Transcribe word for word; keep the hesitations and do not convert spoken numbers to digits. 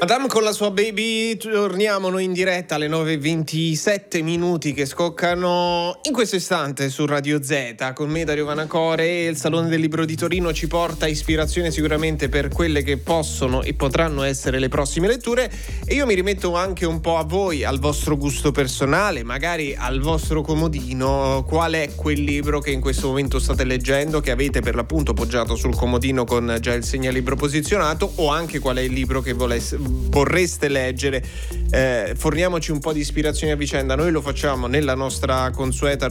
Madame con la sua baby, torniamo noi in diretta alle nove e ventisette minuti che scoccano in questo istante su Radio Z con me Dario Vanacore. E il Salone del Libro di Torino ci porta ispirazione sicuramente per quelle che possono e potranno essere le prossime letture, e io mi rimetto anche un po' a voi, al vostro gusto personale, magari al vostro comodino. Qual è quel libro che in questo momento state leggendo, che avete per l'appunto poggiato sul comodino con già il segnalibro posizionato, o anche qual è il libro che volesse vorreste leggere? Eh, forniamoci un po' di ispirazione a vicenda. Noi lo facciamo nella nostra consueta